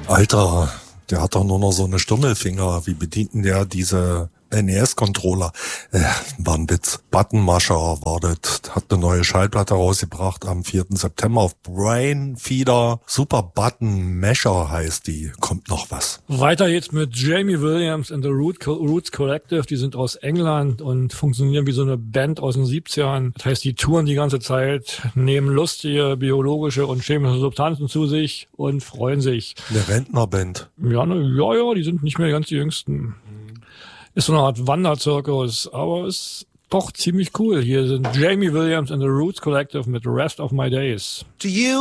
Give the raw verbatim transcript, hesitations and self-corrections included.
Alter, der hat doch nur noch so eine Stummelfinger. Wie bedient denn der diese N E S-Controller? Äh, war ein Witz. Buttonmasher war das. Hat eine neue Schallplatte rausgebracht am vierten September auf Brainfeeder. Super Button Masher heißt die. Kommt noch was. Weiter geht's mit Jamie Williams and the Root Co- Roots Collective. Die sind aus England und funktionieren wie so eine Band aus den siebzigern. Das heißt, die touren die ganze Zeit, nehmen lustige biologische und chemische Substanzen zu sich und freuen sich. Eine Rentnerband. Ja, ne, ja, ja, die sind nicht mehr ganz die Jüngsten. Ist so eine Art Wanderzirkus, aber ist doch ziemlich cool. Hier sind Jamie Williams and the Roots Collective mit Rest of My Days. To you